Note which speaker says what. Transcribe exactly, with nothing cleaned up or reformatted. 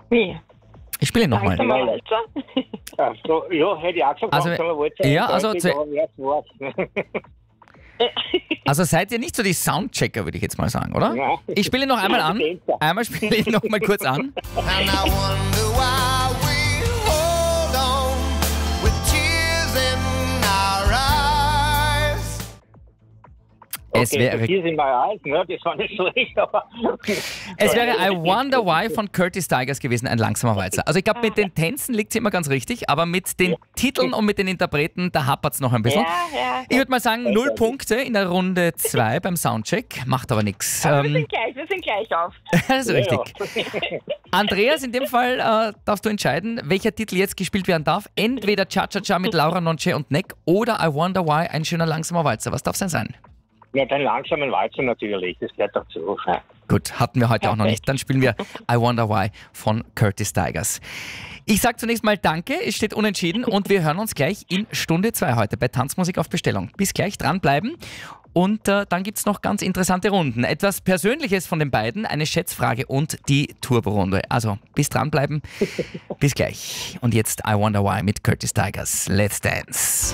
Speaker 1: Wie?
Speaker 2: Ich spiele nochmal.
Speaker 1: Langsamer Walzer?
Speaker 3: Ach so, ja, hätte ich auch gesagt,
Speaker 2: Also,
Speaker 3: langsamer Walzer.
Speaker 2: ja, also
Speaker 3: Deutlich,
Speaker 2: zu-
Speaker 3: aber wer es weiß.
Speaker 2: Also seid ihr nicht so die Soundchecker, würde ich jetzt mal sagen, oder?
Speaker 3: Ja.
Speaker 2: Ich spiele noch einmal an. Einmal spiele ich noch mal kurz an.
Speaker 4: And I wonder why we hold on with tears in our eyes.
Speaker 2: Es
Speaker 3: Okay,
Speaker 2: wäre,
Speaker 3: so viel sind wir alt, ne? Das war nicht schlecht, aber...
Speaker 2: es wäre I Wonder Why von Curtis Tigers gewesen, ein langsamer Walzer. Also ich glaube, mit den Tänzen liegt es immer ganz richtig, aber mit den Titeln und mit den Interpreten, da hapert es noch ein bisschen.
Speaker 1: Ja, ja.
Speaker 2: Ich würde mal sagen, null Punkte in der Runde zwei beim Soundcheck. Macht aber nichts.
Speaker 1: Wir
Speaker 2: Ähm,
Speaker 1: sind gleich, wir sind gleich auf.
Speaker 2: das ist richtig. Andreas, in dem Fall äh, darfst du entscheiden, welcher Titel jetzt gespielt werden darf. Entweder Cha-Cha-Cha mit Laura Nonche und Neck oder I Wonder Why, ein schöner langsamer Walzer. Was darf es denn sein?
Speaker 3: Ja, den langsamen Walzer natürlich, das gehört dazu. Ja.
Speaker 2: Gut, hatten wir heute auch noch nicht. Dann spielen wir I Wonder Why von Curtis Tigers. Ich sage zunächst mal Danke, es steht unentschieden und wir hören uns gleich in Stunde zwei heute bei Tanzmusik auf Bestellung. Bis gleich, dranbleiben. Und äh, dann gibt es noch ganz interessante Runden. Etwas Persönliches von den beiden, eine Schätzfrage und die Turbo-Runde. Also bis dranbleiben. Bis gleich. Und jetzt I Wonder Why mit Curtis Tigers. Let's Dance.